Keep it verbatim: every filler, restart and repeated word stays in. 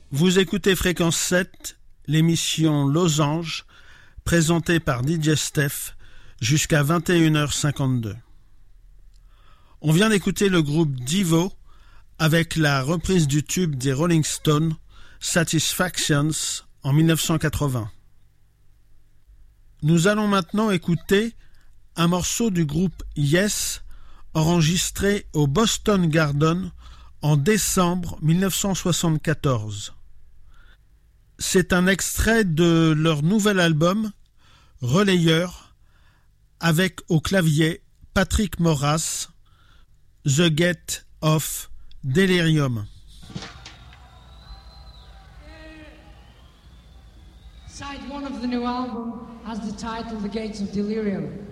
Vous écoutez Fréquence sept, l'émission Losange, présentée par D J Steph, jusqu'à vingt et une heures cinquante-deux. On vient d'écouter le groupe Devo avec la reprise du tube des Rolling Stones, Satisfactions, en mille neuf cent quatre-vingts. Nous allons maintenant écouter un morceau du groupe Yes, enregistré au Boston Garden en décembre mille neuf cent soixante-quatorze. C'est un extrait de leur nouvel album, Relayeur, avec au clavier Patrick Moras, The Gate of Delirium. Side one of the new album has the title The Gates of Delirium.